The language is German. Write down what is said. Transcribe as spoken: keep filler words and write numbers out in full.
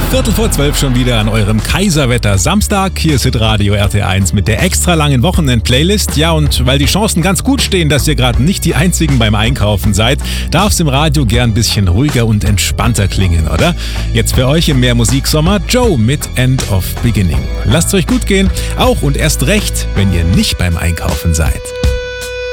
Viertel vor zwölf schon wieder an eurem Kaiserwetter Samstag. Hier ist Hitradio R T eins mit der extra langen Wochenend-Playlist. Ja, und weil die Chancen ganz gut stehen, dass ihr gerade nicht die Einzigen beim Einkaufen seid, darf es im Radio gern ein bisschen ruhiger und entspannter klingen, oder? Jetzt für euch im Mehr-Musik-Sommer Joe mit End of Beginning. Lasst es euch gut gehen, auch und erst recht, wenn ihr nicht beim Einkaufen seid.